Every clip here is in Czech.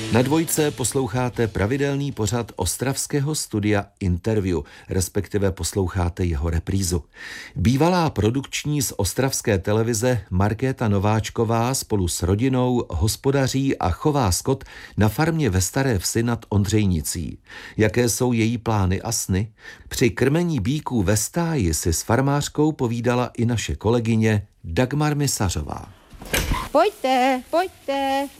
Na Dvojce posloucháte pravidelný pořad ostravského studia Interview, respektive posloucháte jeho reprízu. Bývalá produkční z ostravské televize Markéta Nováčková spolu s rodinou hospodaří a chová skot na farmě ve Staré Vsi nad Ondřejnicí. Jaké jsou její plány a sny? Při krmení býků ve stáji si s farmářkou povídala i naše kolegyně Dagmar Misařová. Pojďte, pojďte.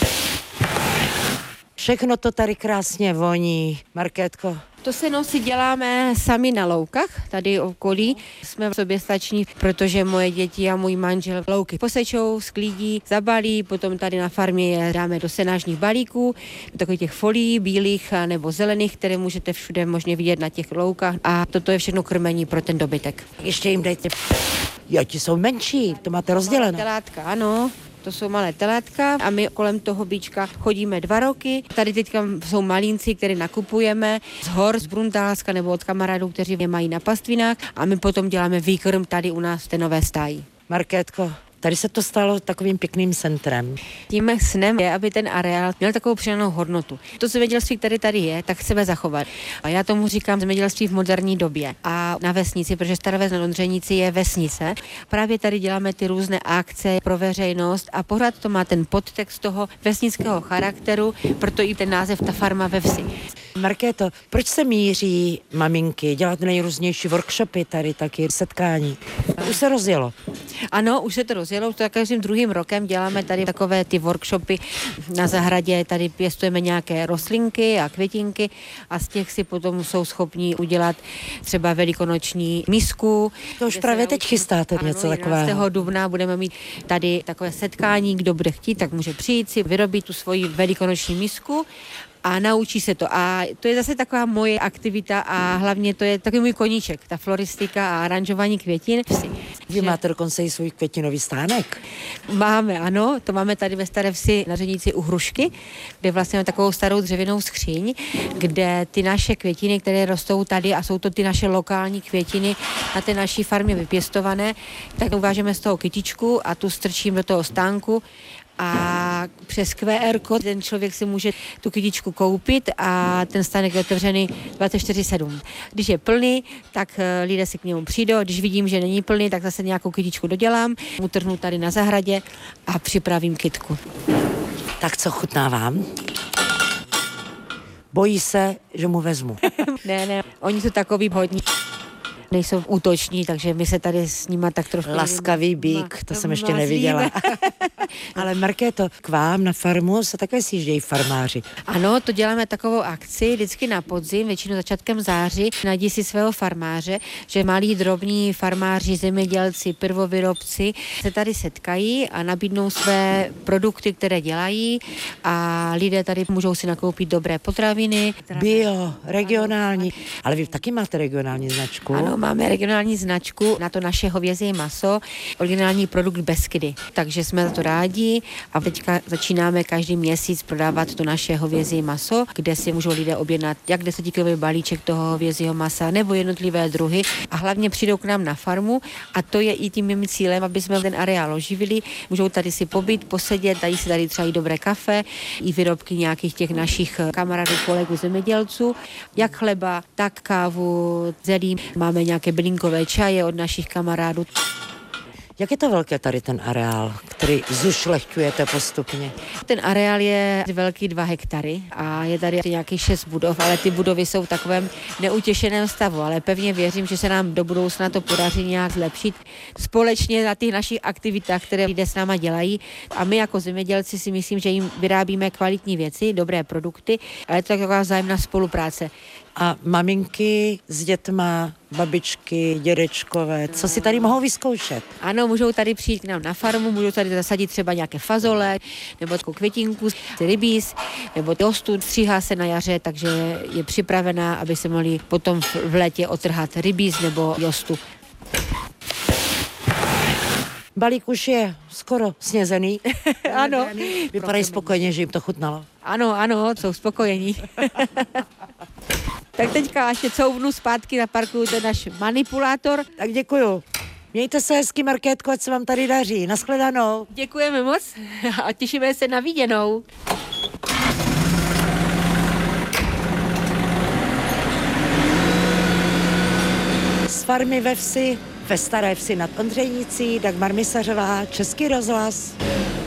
Všechno to tady krásně voní, Markétko. To se si děláme sami na loukách, tady okolí. Jsme soběstační, protože moje děti a můj manžel louky posečou, sklídí, zabalí, potom tady na farmě je dáme do senážních balíků, takových těch folií bílých nebo zelených, které můžete všude možně vidět na těch loukách, a toto je všechno krmení pro ten dobytek. Ještě jim dejte. Jo, ti jsou menší, to máte rozdělené. Telátka, ano. To jsou malé telátka a my kolem toho bíčka chodíme 2 roky. Tady teďka jsou malínci, které nakupujeme z hor, z Bruntálska nebo od kamarádů, kteří je mají na pastvinách, a my potom děláme výkrm tady u nás v té nové stáji. Markétko, tady se to stalo takovým pěkným centrem. Tím snem je, aby ten areál měl takovou přidanou hodnotu. To zemědělství, které tady je, tak chceme zachovat. A já tomu říkám zemědělství v moderní době. A na vesnici, protože Stará Ves nad Ondřejnicí je vesnice. Právě tady děláme ty různé akce pro veřejnost a pořád to má ten podtext toho vesnického charakteru, proto i ten název Ta farma ve vsi. Markéto, proč se míří maminky dělat nejrůznější workshopy tady, taky setkání? Už se rozjelo. Ano, už se to rozjelo, to každým druhým rokem děláme tady takové ty workshopy na zahradě, tady pěstujeme nějaké rostlinky a květinky a z těch si potom jsou schopní udělat třeba velikonoční misku. To už právě teď chystáte něco takového. 11. dubna budeme mít tady takové setkání, kdo bude chtít, tak může přijít si vyrobit tu svoji velikonoční misku a naučí se to. A to je zase taková moje aktivita a hlavně to je takový můj koníček, ta floristika a aranžování květin. Vy máte dokonce i svůj květinový stánek. Máme, ano, to máme tady ve Staré Vsi na Řednici u Hrušky, kde vlastně máme takovou starou dřevěnou skříň, kde ty naše květiny, které rostou tady a jsou to ty naše lokální květiny na té naší farmě vypěstované, tak uvážeme z toho kytičku a tu strčím do toho stánku. A přes QR kód ten člověk si může tu kytičku koupit a ten stánek je otevřený 24/7. Když je plný, tak lidé si k němu přijdou, když vidím, že není plný, tak zase nějakou kytičku dodělám, utrhnu tady na zahradě a připravím kytku. Tak co chutná vám? Bojí se, že mu vezmu. Ne, oni jsou takový hodní. Nejsou útoční, takže my se tady s nima tak trošku... Laskavý bík, to jsem ještě neviděla. Ale Markéto, k vám na farmu se také sjíždějí farmáři. Ano, to děláme takovou akci vždycky na podzim, většinou začátkem září. Najdí si svého farmáře, že malí drobní farmáři, zemědělci, prvovýrobci se tady setkají a nabídnou své produkty, které dělají, a lidé tady můžou si nakoupit dobré potraviny. Bio, regionální. Ale vy taky máte regionální značku? Ano, máme regionální značku na to naše hovězí maso, originální produkt Beskydy. Takže jsme za to rádi a teďka začínáme každý měsíc prodávat to naše hovězí maso, kde si můžou lidé objednat jak 10kilový balíček toho hovězího masa nebo jednotlivé druhy a hlavně přijdou k nám na farmu, a to je i tím mým cílem, aby jsme ten areál oživili. Můžou tady si pobít, posedět, dají si tady třeba i dobré kafe, i výrobky nějakých těch našich kamarádů, kolegů zemědělců, jak chleba, tak kávu, zelí. Máme nějaké bylinkové čaje od našich kamarádů. Jak je to velké tady ten areál, který zušlechťujete postupně? Ten areál je velký 2 hektary a je tady nějakých 6 budov, ale ty budovy jsou v takovém neutěšeném stavu, ale pevně věřím, že se nám do budoucna to podaří nějak zlepšit společně na těch našich aktivitách, které lidé s náma dělají. A my jako zemědělci si myslím, že jim vyrábíme kvalitní věci, dobré produkty, ale je to taková vzájemná spolupráce. A maminky s dětma, babičky, dědečkové, co si tady mohou vyzkoušet? Ano, můžou tady přijít k nám na farmu, můžou tady zasadit třeba nějaké fazole, nebo takovou květinku, rybíz, nebo jostu, stříhá se na jaře, takže je připravená, aby se mohli potom v létě otrhat rybíz nebo jostu. Balík už je skoro snězený. Ano. Vypadají spokojeně, že jim to chutnalo. Ano, jsou spokojení. Tak teďka ještě couvnu zpátky na parku, to je náš manipulátor. Tak děkuju. Mějte se hezky, Markétko, ať se vám tady daří. Nashledanou. Děkujeme moc a těšíme se na viděnou. z farmy ve vsi, ve Staré Vsi nad Ondřejnicí, Dagmar Misařová, Český rozhlas.